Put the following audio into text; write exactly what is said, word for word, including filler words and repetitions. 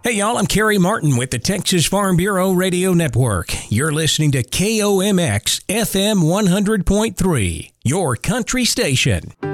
Hey y'all, I'm Kerry Martin with the Texas Farm Bureau Radio Network. You're listening to K O M X F M one hundred point three, your country station.